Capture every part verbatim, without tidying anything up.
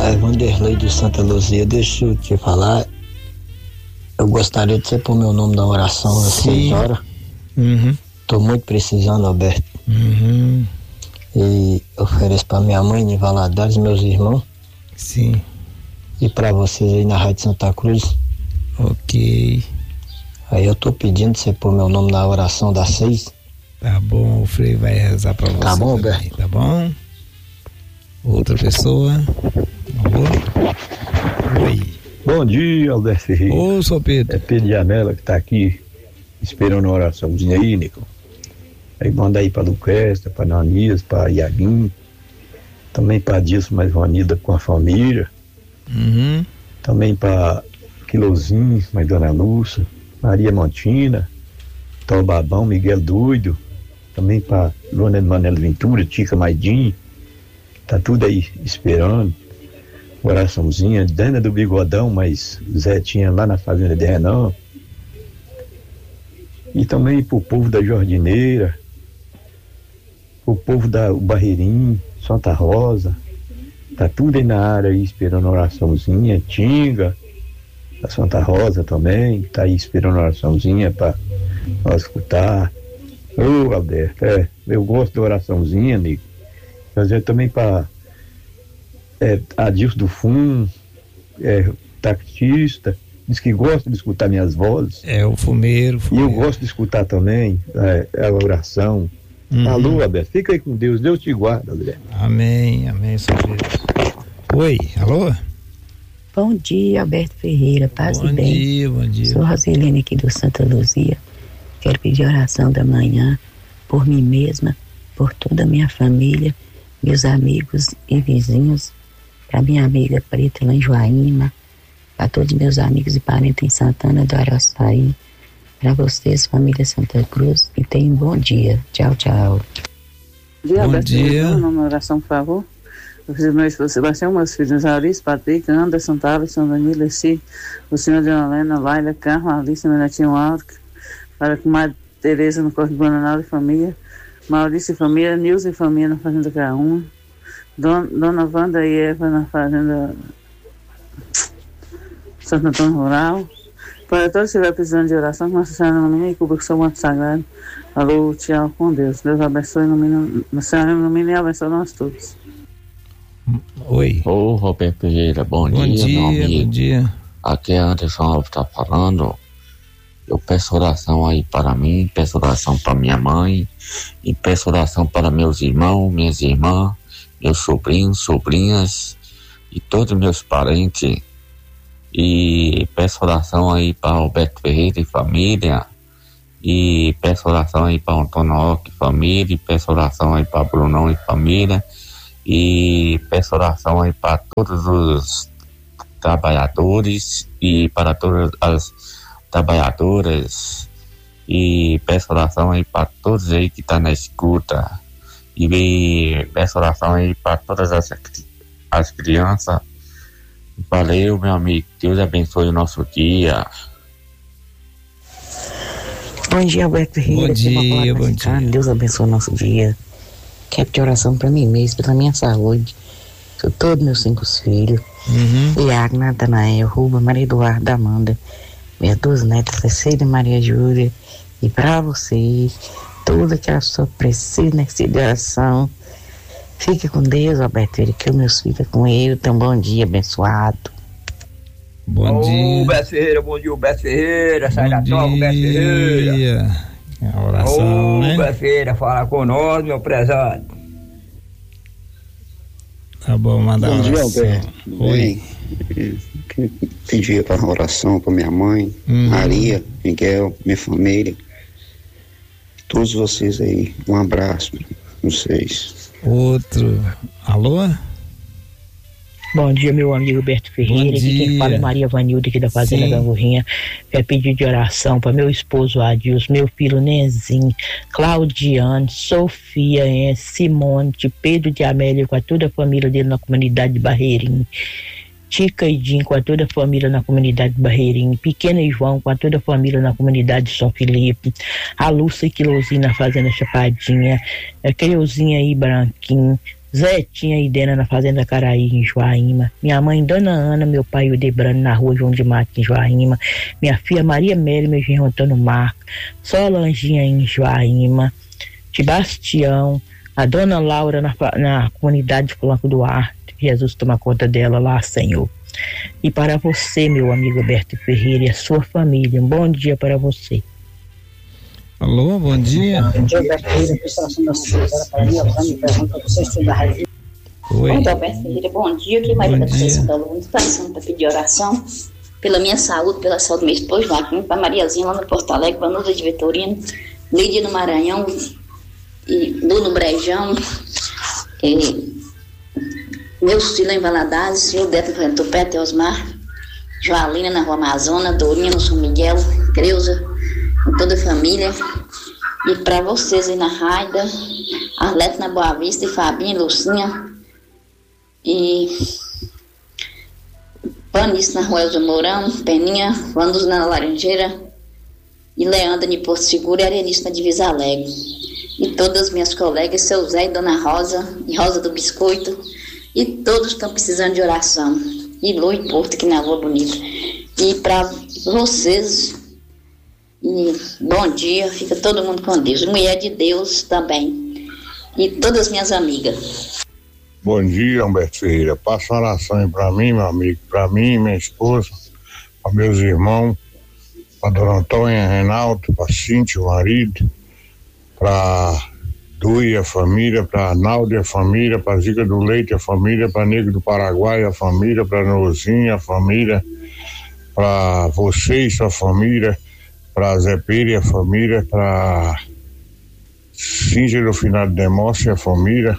É Vanderlei de Santa Luzia. Deixa eu te falar. Eu gostaria de você pôr meu nome na oração às seis horas. Uhum. Tô muito precisando, Alberto. Uhum. E ofereço pra minha mãe em Valadares, meus irmãos. Sim. E pra vocês aí na Rádio Santa Cruz. Ok. Aí eu tô pedindo você pôr meu nome na oração das seis. Tá bom, o Frei vai rezar pra você. Tá bom, também, Alberto? tá bom? Outra pessoa. Alô? Oi. Bom dia, Alberto Ferreira. Ô, São Pedro. É Pedro de Amela que tá aqui esperando a oraçãozinha aí, Nico. Aí manda aí pra Lucresta, pra Nanias, pra Iaguinho. Também pra Dilson mais unida com a família. Uhum. Também pra Quilozinho, mais Dona Lúcia, Maria Montina, Tó Babão, Miguel Doido. Também pra Luana Manela Ventura, Tica Maidinho. Tá tudo aí esperando. Oraçãozinha, Dana do Bigodão, mas Zé tinha lá na fazenda de Renan. E também pro povo da Jardineira, pro povo da Barreirinho, Santa Rosa. Tá tudo aí na área aí esperando oraçãozinha. Tinga, da Santa Rosa também, tá aí esperando oraçãozinha pra nós escutar. Ô, oh, Alberto, é, eu gosto da oraçãozinha, amigo. Fazer também pra É, Adilson do Fundo, é, taxista, diz que gosta de escutar minhas vozes. É o fumeiro, fumeiro. E eu gosto de escutar também é, a oração. Uhum. Alô, Alberto, fica aí com Deus, Deus te guarda, Alberto. Amém, amém, São Pedro. Oi, alô? Bom dia, Alberto Ferreira, paz bom e bem. Bom dia, bom dia. Sou Rosilene aqui do Santa Luzia. Quero pedir oração da manhã por mim mesma, por toda a minha família, meus amigos e vizinhos, para minha amiga Preta lá em Joaíma, para todos meus amigos e parentes em Santana do Araçaí, para vocês, família Santa Cruz, e tenham um bom dia. Tchau, tchau. Bom dia, bom Alberto, dia. Meu nome é oração, por favor. Eu fiz meu esposo Sebastião, meus filhos Alice, Patrick, Anderson, Thaleson, Danilo, Leci, o senhor de Helena, Laila, Carlos, Alice, meu netinho Aldo, para com Maria Tereza no Corte Bananal e família, Maurício e família, Nilson e família na Fazenda K um, Dona, Dona Wanda e Eva na Fazenda Santo Antônio Rural. Para todos que estiverem precisando de oração, que Nossa Senhora ilumine e cubra com seu manto sagrado. Alô, tchau, com Deus. Deus abençoe, ilumine, Nossa Senhora ilumine e abençoe nós todos. Oi. Ô, Roberto Ferreira, bom, bom dia, dia, meu amigo. Bom dia. Aqui é Anderson Alves tá falando. Eu peço oração aí para mim, peço oração para minha mãe, e peço oração para meus irmãos, minhas irmãs, meus sobrinhos, sobrinhas e todos meus parentes. E peço oração aí para Alberto Ferreira e família. E peço oração aí para Antônio Roque e família. E peço oração aí para Brunão e família. E peço oração aí para todos os trabalhadores e para todas as trabalhadoras. E peço oração aí para todos aí que estão tá na escuta. E peço oração aí para todas as, as crianças. Valeu, meu amigo. Deus abençoe o nosso dia. Bom dia, Alberto Ferreira. Bom dia, bom dia. Deus abençoe o nosso dia. Quero pedir oração para mim mesmo, pela minha saúde. Sou todos meus cinco filhos. Uhum. Iago, Natanael, Ruba, Maria Eduarda, Amanda. Minhas duas netas, Cecília e Maria Júlia. E para vocês, tudo que a pessoa precisa nessa oração. Fique com Deus, Alberto Ferreira, que os meus filhos ficam com ele. Então, bom dia, abençoado. Bom Ô, dia. Beto Ferreira, bom dia, Beto Ferreira. Sai bom da toca, Beto Ferreira. A oração, Ô, né? Beto Ferreira, fala com nós, meu prezado. Tá bom, manda bom a oração. Dia, Alberto. Oi. Pedi para oração para minha mãe, uhum. Maria, Miguel, minha família. Todos vocês aí. Um abraço para vocês. Outro. Alô? Bom dia, meu amigo Berto Ferreira. Bom Aqui quem fala é Maria Vanilda, aqui da Fazenda Gangorrinha. É pedido de oração para meu esposo Adilson, meu filho Nenzinho, Claudiane, Sofia, hein, Simone, de Pedro de Amélia, com a toda a família dele na comunidade de Barreirinho. Tica e Dinho, com a toda a família na comunidade de Barreirinho. Pequena e João, com a toda a família na comunidade de São Felipe. A Lúcia e Quilozinho na Fazenda Chapadinha. A Creuzinha aí, Branquinho. Zetinha e Dena na Fazenda Caraí, em Joaíma. Minha mãe, Dona Ana, meu pai, o Debrano, na rua João de Mato, em Joaíma. Minha filha, Maria Mary, meu genro Antônio Marco. Solanginha, em Joaíma. Sebastião, a Dona Laura, na, na comunidade de Flanco do Ar. Jesus toma conta dela lá, Senhor. E para você, meu amigo Alberto Ferreira, e a sua família, um bom dia para você. Alô, bom dia. Bom dia, Alberto Ferreira, prestação da Secretaria para mim, eu me pergunto para você estudar a revista. Oi. Bom dia, Alberto Ferreira, bom dia, aqui Maria da Conceição da Luz, passando para pedir oração pela minha saúde, pela saúde do meu esposo, Joaquim, para Mariazinha lá no Porto Alegre, Vanusa de Vitorino, Lídia no Maranhão, e Lu no Brejão, e meu filho em Valadares, Rio Deto no Tupete, Osmar, Joalina na Rua Amazônia, Dourinha no São Miguel, Creuza, com toda a família. E para vocês aí na Raida, Arlete na Boa Vista, e Fabinha, Lucinha, e Panice na Rua Elza Mourão, Peninha, Vandus na Laranjeira, e Leandra de Porto Seguro e Arenice na Divisa Alegre. E todas as minhas colegas, seu Zé e Dona Rosa, e Rosa do Biscoito, e todos estão precisando de oração. E Lu e Porto aqui na Rua Bonita. E para vocês, e bom dia, fica todo mundo com Deus. Mulher de Deus também. E todas as minhas amigas. Bom dia, Humberto Ferreira. Passa oração aí para mim, meu amigo, para mim, minha esposa, para meus irmãos, para Dona Antônia, Reinaldo, para Cíntia, o marido, para Dui, a família, para Arnaldo, a família, para Zica do Leite, a família, para Negro do Paraguai, a família, para Nozinha, a família, para você e sua família, para Zé Pires, a família, para Cíntia do Finado de Demócio, a família,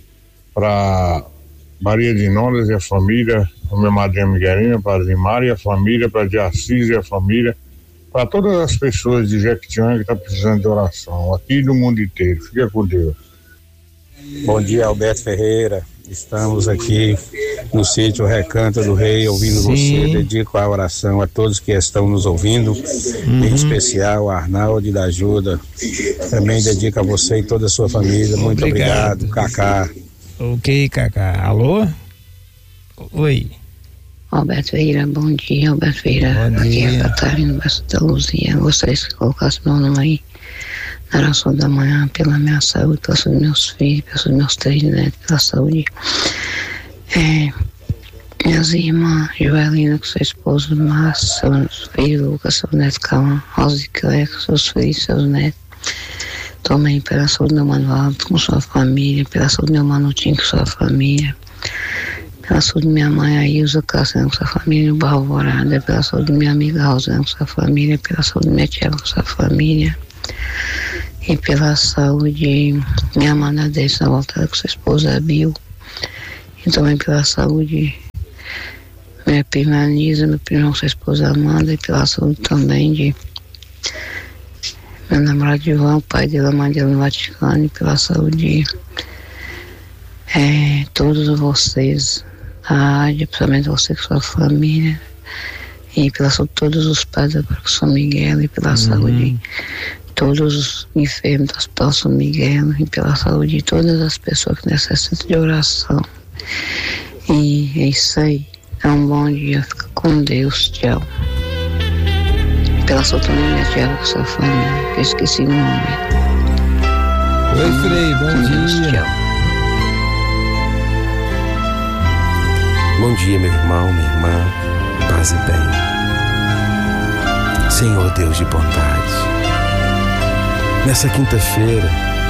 para Maria de Nonas e a família, para minha madrinha Miguelina, para Zimara e a família, para de Assis e a família, para todas as pessoas de Jequitinhonha que estão precisando de oração, aqui do mundo inteiro. Fica com Deus. Bom dia, Alberto Ferreira. Estamos aqui no sítio Recanto do Rei, ouvindo Sim. você. Dedico a oração a todos que estão nos ouvindo, uhum. em especial a Arnaldo da Ajuda. Também dedico a você e toda a sua família. Muito obrigado, obrigado Cacá. Ok, Cacá. Alô? Oi. Alberto Ferreira, bom dia, Alberto Ferreira. Bom Aqui dia. é a Catarina da Luzia. Gostaria que colocasse meu nome aí na oração da manhã, pela minha saúde, pela saúde dos meus filhos, pela saúde dos meus três netos, pela saúde. É, minhas irmãs, Joelina, com seu esposo, Márcio, seus filhos, Lucas, seu neto Calma, Rosa e Cleia, com seus filhos, seus netos. Também pela saúde do meu mano Alto, com sua família, pela saúde do meu mano Tim, com sua família. Pela saúde de minha mãe, a Ilza Cassiano, com sua família, o Barro Alvorada, pela saúde de minha amiga Rosana, com sua família, pela saúde de minha tia, com sua família, e pela saúde de minha amada Deise, voltada com sua esposa Bill, e também pela saúde de minha prima Anisa, meu primo com sua esposa Amanda, e pela saúde também de meu namorado Ivan, o pai dele, a mãe dele no Vaticano, e pela saúde de é, todos vocês, a rádio, principalmente você com sua família, e pela saúde de todos os pais da Parque São Miguel, e pela uhum. saúde de todos os enfermos do Hospital São Miguel, e pela saúde de todas as pessoas que necessitam de oração. E é isso aí. É um bom dia. Fica com Deus. Tchau. Pela saúde também minha tia com sua família, que eu esqueci o nome. Oi, Frei. Bom Deus, dia. Tchau. Bom dia, meu irmão, minha irmã, paz e bem. Senhor Deus de bondade, nessa quinta-feira,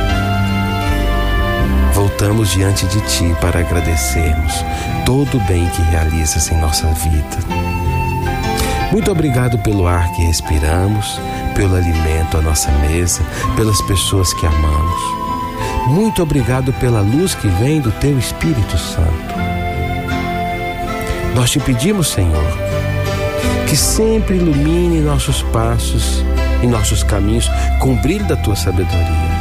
voltamos diante de Ti para agradecermos todo o bem que realizas em nossa vida. Muito obrigado pelo ar que respiramos, pelo alimento à nossa mesa, pelas pessoas que amamos. Muito obrigado pela luz que vem do Teu Espírito Santo. Nós te pedimos, Senhor, que sempre ilumine nossos passos e nossos caminhos com o brilho da Tua sabedoria.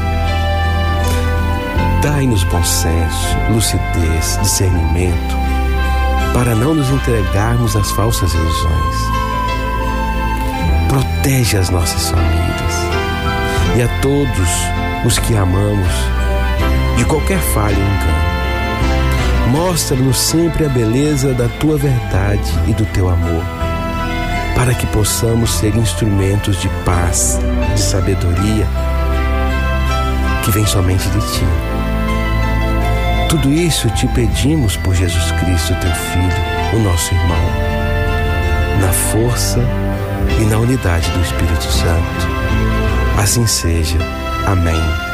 Dai-nos bom senso, lucidez, discernimento, para não nos entregarmos às falsas ilusões. Protege as nossas famílias e a todos os que amamos de qualquer falha e engano. Mostra-nos sempre a beleza da tua verdade e do teu amor, para que possamos ser instrumentos de paz, de sabedoria, que vem somente de ti. Tudo isso te pedimos por Jesus Cristo, teu Filho, o nosso irmão, na força e na unidade do Espírito Santo. Assim seja. Amém.